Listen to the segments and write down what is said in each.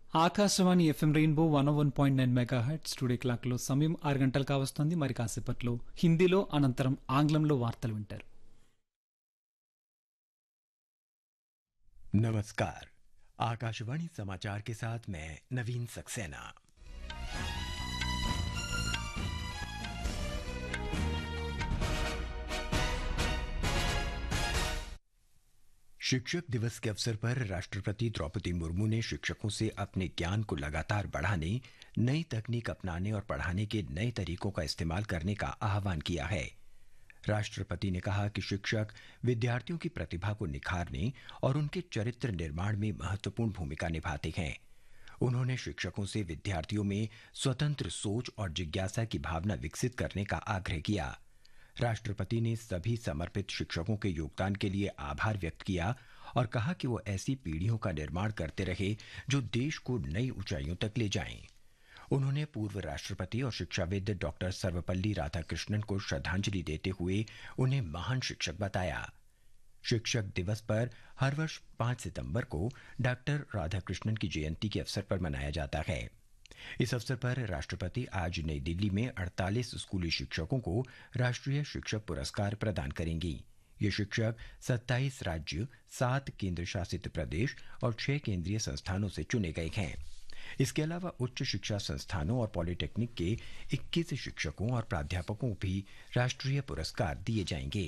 Akashvani FM rainbow 101.9 megahertz today క్లాక్లో సమయం 6 గంటలు కావస్తోంది. మరి కాసేపట్లో హిందీలో అనంతరం ఆంగ్లంలో వార్తలు వింటారు. नमस्कार। आकाशवाणी समाचार के साथ मैं नवीन सक्सेना। शिक्षक दिवस के अवसर पर राष्ट्रपति द्रौपदी मुर्मू ने शिक्षकों से अपने ज्ञान को लगातार बढ़ाने, नई तकनीक अपनाने और पढ़ाने के नए तरीकों का इस्तेमाल करने का आह्वान किया है। राष्ट्रपति ने कहा कि शिक्षक विद्यार्थियों की प्रतिभा को निखारने और उनके चरित्र निर्माण में महत्वपूर्ण भूमिका निभाते हैं। उन्होंने शिक्षकों से विद्यार्थियों में स्वतंत्र सोच और जिज्ञासा की भावना विकसित करने का आग्रह किया। राष्ट्रपति ने सभी समर्पित शिक्षकों के योगदान के लिए आभार व्यक्त किया और कहा कि वो ऐसी पीढ़ियों का निर्माण करते रहे जो देश को नई ऊंचाइयों तक ले जाएं। उन्होंने पूर्व राष्ट्रपति और शिक्षाविद डॉक्टर सर्वपल्ली राधाकृष्णन को श्रद्धांजलि देते हुए उन्हें महान शिक्षक बताया। शिक्षक दिवस पर हर वर्ष 5 सितंबर को डॉक्टर राधाकृष्णन की जयंती के अवसर पर मनाया जाता है। इस अवसर पर राष्ट्रपति आज नई दिल्ली में 48 स्कूली शिक्षकों को राष्ट्रीय शिक्षक पुरस्कार प्रदान करेंगी। ये शिक्षक 27 राज्य, 7 केंद्र शासित प्रदेश और 6 केंद्रीय संस्थानों से चुने गए हैं। इसके अलावा उच्च शिक्षा संस्थानों और पॉलिटेक्निक के 21 शिक्षकों और प्राध्यापकों को भी राष्ट्रीय पुरस्कार दिए जाएंगे।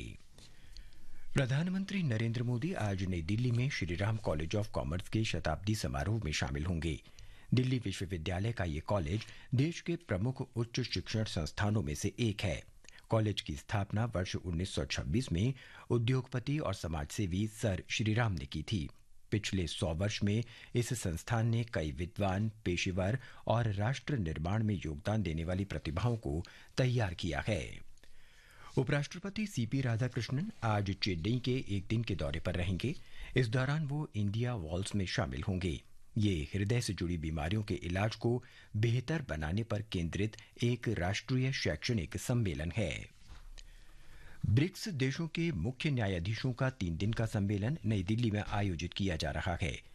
प्रधानमंत्री नरेंद्र मोदी आज नई दिल्ली में श्रीराम कॉलेज ऑफ कॉमर्स के शताब्दी समारोह में शामिल होंगे। दिल्ली विश्वविद्यालय का ये कॉलेज देश के प्रमुख उच्च शिक्षण संस्थानों में से एक है। कॉलेज की स्थापना वर्ष 1926 में उद्योगपति और समाजसेवी सर श्रीराम ने की थी। पिछले 100 वर्ष में इस संस्थान ने कई विद्वान, पेशेवर और राष्ट्र निर्माण में योगदान देने वाली प्रतिभाओं को तैयार किया है। उपराष्ट्रपति सीपी राधाकृष्णन आज चेन्नई के एक दिन के दौरे पर रहेंगे। इस दौरान वो इंडिया वॉल्स में शामिल होंगे। ये हृदय से जुड़ी बीमारियों के इलाज को बेहतर बनाने पर केंद्रित एक राष्ट्रीय शैक्षणिक सम्मेलन है। ब्रिक्स देशों के मुख्य न्यायाधीशों का 3 दिन का सम्मेलन नई दिल्ली में आयोजित किया जा रहा है।